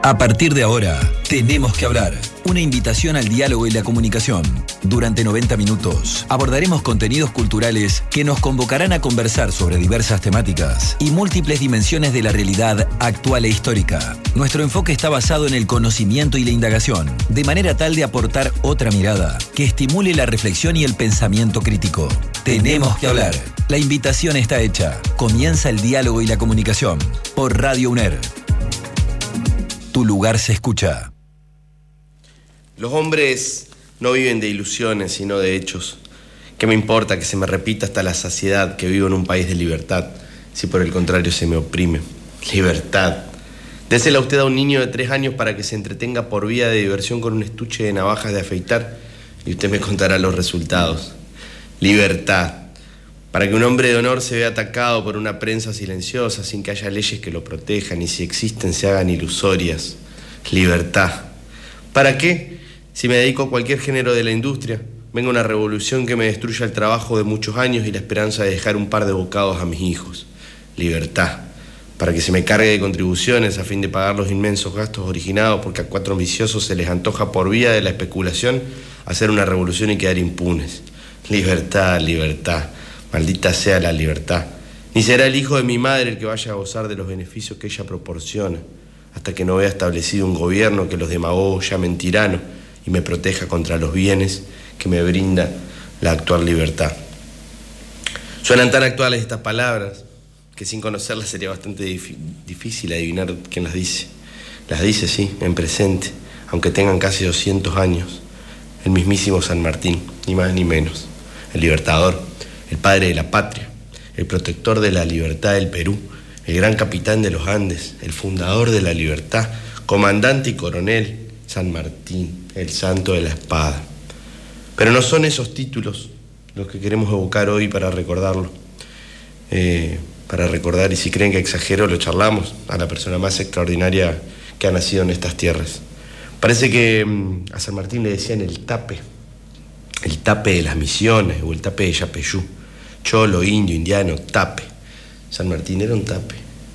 A partir de ahora, tenemos que hablar. Una invitación al diálogo y la comunicación. Durante 90 minutos, abordaremos contenidos culturales que nos convocarán a conversar sobre diversas temáticas y múltiples dimensiones de la realidad actual e histórica. Nuestro enfoque está basado en el conocimiento y la indagación, de manera tal de aportar otra mirada que estimule la reflexión y el pensamiento crítico. Tenemos que hablar. La invitación está hecha. Comienza el diálogo y la comunicación por Radio UNER. Tu lugar se escucha. Los hombres no viven de ilusiones, sino de hechos. ¿Qué me importa que se me repita hasta la saciedad que vivo en un país de libertad, si por el contrario se me oprime? Libertad. Désela usted a un niño de 3 años para que se entretenga por vía de diversión con un estuche de navajas de afeitar y usted me contará los resultados. Libertad. Para que un hombre de honor se vea atacado por una prensa silenciosa sin que haya leyes que lo protejan y si existen se hagan ilusorias. Libertad. ¿Para qué? Si me dedico a cualquier género de la industria, venga una revolución que me destruya el trabajo de muchos años y la esperanza de dejar un par de bocados a mis hijos. Libertad. Para que se me cargue de contribuciones a fin de pagar los inmensos gastos originados porque a 4 ambiciosos se les antoja por vía de la especulación hacer una revolución y quedar impunes. Libertad, libertad. Maldita sea la libertad. Ni será el hijo de mi madre el que vaya a gozar de los beneficios que ella proporciona, hasta que no vea establecido un gobierno que los demagogos llamen tirano y me proteja contra los bienes que me brinda la actual libertad. Suenan tan actuales estas palabras que sin conocerlas sería bastante difícil adivinar quién las dice. Las dice, sí, en presente, aunque tengan casi 200 años, el mismísimo San Martín, ni más ni menos, el libertador, el padre de la patria, el protector de la libertad del Perú, el gran capitán de los Andes, el fundador de la libertad, comandante y coronel, San Martín, el santo de la espada. Pero no son esos títulos los que queremos evocar hoy para recordarlo. Para recordar, y si creen que exagero, lo charlamos, a la persona más extraordinaria que ha nacido en estas tierras. Parece que a San Martín le decían el tape de las misiones o el tape de Yapeyú. Cholo, indio, indiano, tape. San Martín era un tape.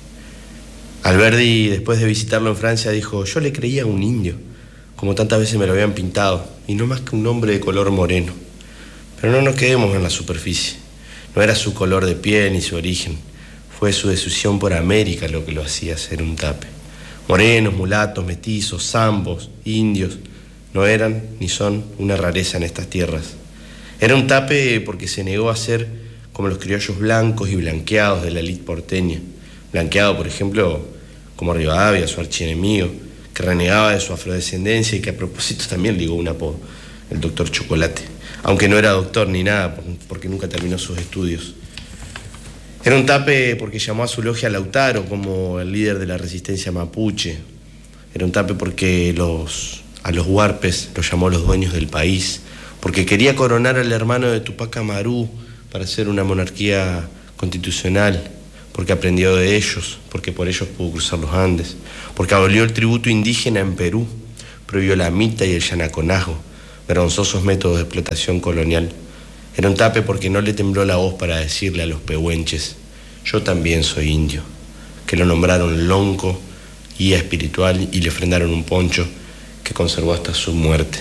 Alberdi, después de visitarlo en Francia, dijo: yo le creía a un indio, como tantas veces me lo habían pintado, y no más que un hombre de color moreno. Pero no nos quedemos en la superficie. No era su color de piel ni su origen. Fue su decisión por América lo que lo hacía ser un tape. Morenos, mulatos, mestizos, zambos, indios, no eran ni son una rareza en estas tierras. Era un tape porque se negó a ser como los criollos blancos y blanqueados de la élite porteña. Blanqueado, por ejemplo, como Rivadavia, su archienemigo, que renegaba de su afrodescendencia y que a propósito también ligó un apodo, el doctor Chocolate, aunque no era doctor ni nada, porque nunca terminó sus estudios. Era un tape porque llamó a su logia a Lautaro como el líder de la resistencia mapuche. Era un tape porque a los huarpes los llamó los dueños del país, porque quería coronar al hermano de Tupac Amaru para hacer una monarquía constitucional, porque aprendió de ellos, porque por ellos pudo cruzar los Andes, porque abolió el tributo indígena en Perú, prohibió la mita y el yanaconazgo, vergonzosos métodos de explotación colonial. Era un tape porque no le tembló la voz para decirle a los pehuenches: yo también soy indio, que lo nombraron lonco, guía espiritual y le ofrendaron un poncho que conservó hasta su muerte.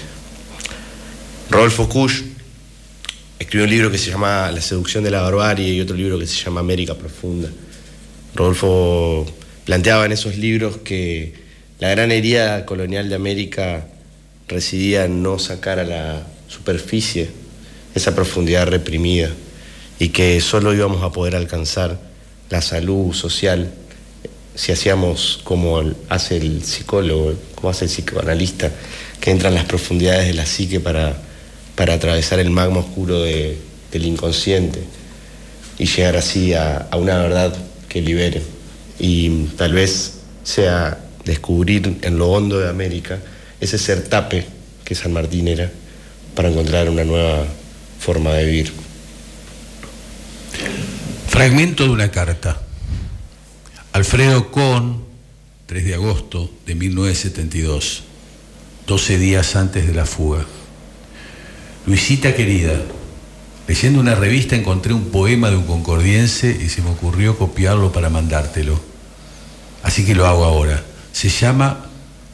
Rodolfo Kusch escribió un libro que se llama La seducción de la barbarie y otro libro que se llama América Profunda. Rodolfo planteaba en esos libros que la gran herida colonial de América residía en no sacar a la superficie esa profundidad reprimida y que solo íbamos a poder alcanzar la salud social si hacíamos como hace el psicólogo, como hace el psicoanalista, que entra en las profundidades de la psique para atravesar el magma oscuro del inconsciente y llegar así a una verdad que libere. Y tal vez sea descubrir en lo hondo de América ese ser tape que San Martín era, para encontrar una nueva forma de vivir. Fragmento de una carta. Alfredo Kohn, 3 de agosto de 1972, 12 días antes de la fuga. Luisita querida, leyendo una revista encontré un poema de un concordiense y se me ocurrió copiarlo para mandártelo. Así que lo hago ahora. Se llama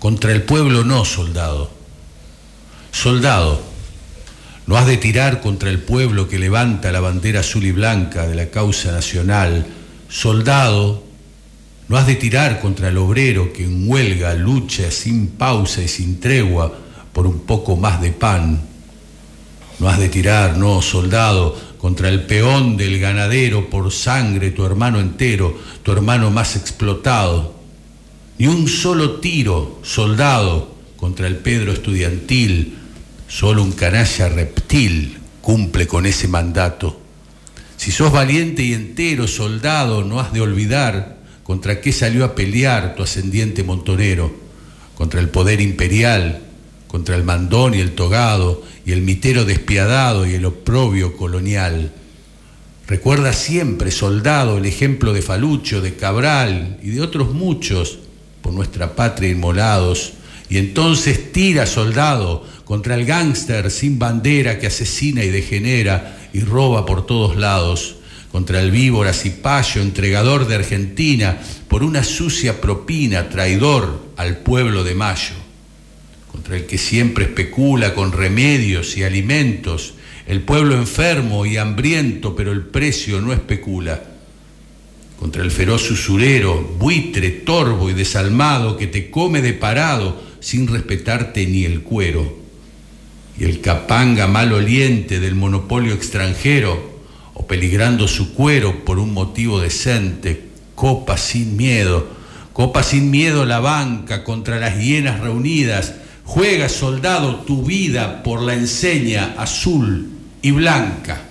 contra el pueblo no, soldado. Soldado, no has de tirar contra el pueblo que levanta la bandera azul y blanca de la causa nacional. Soldado, no has de tirar contra el obrero que en huelga lucha sin pausa y sin tregua por un poco más de pan. No has de tirar, no, soldado, contra el peón del ganadero por sangre, tu hermano entero, tu hermano más explotado. Ni un solo tiro, soldado, contra el Pedro estudiantil. Solo un canalla reptil cumple con ese mandato. Si sos valiente y entero, soldado, no has de olvidar contra qué salió a pelear tu ascendiente montonero, contra el poder imperial, contra el mandón y el togado, y el mitero despiadado y el oprobio colonial. Recuerda siempre, soldado, el ejemplo de Falucho, de Cabral y de otros muchos por nuestra patria inmolados, y entonces tira, soldado, contra el gángster sin bandera que asesina y degenera y roba por todos lados, contra el víbora cipayo, entregador de Argentina, por una sucia propina, traidor al pueblo de Mayo, contra el que siempre especula con remedios y alimentos, el pueblo enfermo y hambriento, pero el precio no especula, contra el feroz usurero, buitre, torvo y desalmado, que te come de parado sin respetarte ni el cuero, y el capanga maloliente del monopolio extranjero, o peligrando su cuero por un motivo decente, copa sin miedo la banca contra las hienas reunidas. Juega, soldado, tu vida por la enseña azul y blanca.